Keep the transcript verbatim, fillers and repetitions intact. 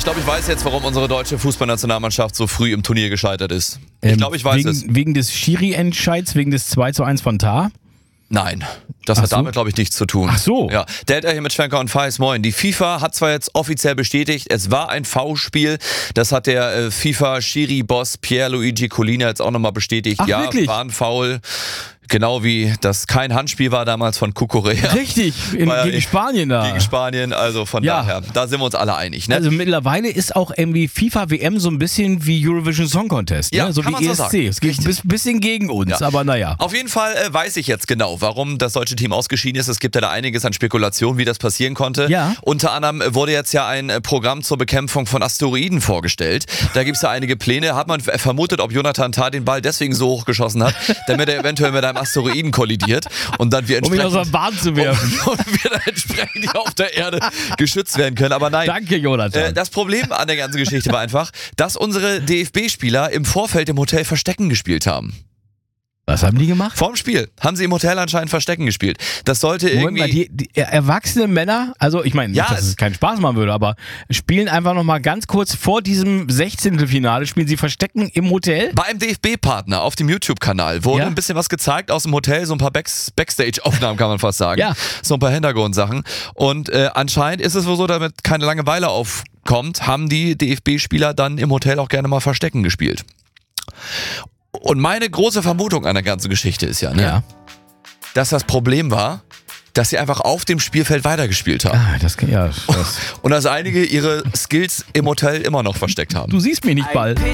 Ich glaube, ich weiß jetzt, warum unsere deutsche Fußballnationalmannschaft so früh im Turnier gescheitert ist. Ich Ähm, glaube, ich weiß wegen, es. Wegen des Schiri-Entscheids, wegen des zwei zu eins von Tar? Nein, das Ach hat so? damit, glaube ich, nichts zu tun. Ach so. Ja, der hat ja hier mit Schwenker und Feis, moin. Die FIFA hat zwar jetzt offiziell bestätigt, es war ein Foulspiel. Das hat der äh, FIFA-Schiri-Boss Pierluigi Collina jetzt auch nochmal bestätigt. Ach, ja, wirklich? war ein Foul. Genau wie das kein Handspiel war damals von Kukurea. Richtig, in, War ja gegen nicht- Spanien da. Gegen Spanien, also von Ja. daher, da sind wir uns alle einig. Ne? Also mittlerweile ist auch irgendwie FIFA-W M so ein bisschen wie Eurovision Song Contest, Ja, ne? so kann wie man so E S C. sagen. Es geht ein bis- bisschen gegen uns, Ja. aber naja. Auf jeden Fall äh, weiß ich jetzt genau, warum das deutsche Team ausgeschieden ist. Es gibt ja da einiges an Spekulationen, wie das passieren konnte. Ja. Unter anderem wurde jetzt ja ein äh, Programm zur Bekämpfung von Asteroiden vorgestellt. Da gibt es ja einige Pläne. Hat man f- vermutet, ob Jonathan Tah den Ball deswegen so hochgeschossen hat, damit er eventuell mit einem Asteroiden kollidiert und dann wir Um ihn aus entsprechend, der Bahn zu werfen. und wir dann entsprechend hier auf der Erde geschützt werden können. Aber nein. Danke, Jonathan. Äh, das Problem an der ganzen Geschichte war einfach, dass unsere D F B-Spieler im Vorfeld im Hotel Verstecken gespielt haben. Was haben die gemacht? Vorm Spiel haben sie im Hotel anscheinend Verstecken gespielt. Das sollte Moment mal, irgendwie... die, die erwachsene Männer, also ich meine, Ja, nicht, dass es- es keinen Spaß machen würde, aber spielen einfach nochmal ganz kurz vor diesem Sechzehntelfinale, spielen sie Verstecken im Hotel? Bei einem D F B-Partner auf dem YouTube-Kanal wurde Ja. ein bisschen was gezeigt aus dem Hotel, so ein paar Backs- Backstage-Aufnahmen kann man fast sagen. Ja. So ein paar Hintergrundsachen. Und äh, anscheinend ist es wohl so, damit keine Langeweile aufkommt, haben die D F B-Spieler dann im Hotel auch gerne mal Verstecken gespielt. Und meine große Vermutung an der ganzen Geschichte ist ja, ne, Ja. dass das Problem war, dass sie einfach auf dem Spielfeld weitergespielt haben. Ah, das kann ja. Das, Und dass einige ihre Skills im Hotel immer noch versteckt haben. du siehst mich nicht bald.